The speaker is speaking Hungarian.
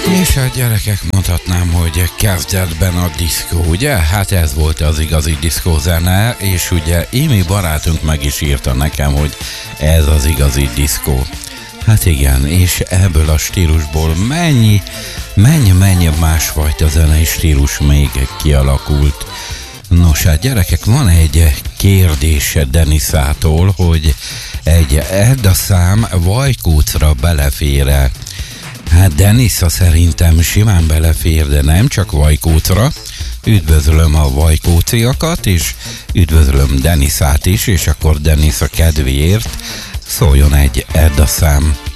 És a gyerekek, mondhatnám, hogy kezdetben a diszkó, ugye? Hát ez volt az igazi diszkózene, és ugye Imi barátunk meg is írta nekem, hogy ez az igazi diszkó. Hát igen, és ebből a stílusból mennyi másfajta zenei stílus még kialakult. Nos, hát gyerekek, van egy kérdés Denisától, hogy egy Edda szám Vajkócra belefér-e? Hát Denisza szerintem simán belefér, de nem csak Vajkócra. Üdvözlöm a vajkóciakat, és üdvözlöm Denisát is, és akkor Denisza kedvéért szóljon egy Edda szám.